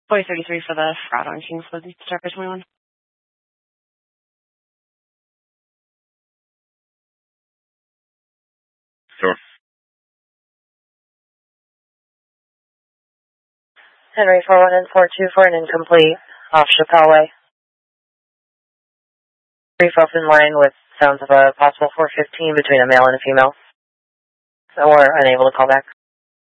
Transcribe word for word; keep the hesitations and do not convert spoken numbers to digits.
Boy thirty-three for the fraud on Kingswood, Starker twenty-one. Sure. Henry four one and four two for an incomplete off Chappelle Way. Brief open line with sounds of a possible four fifteen between a male and a female. So we're unable to call back.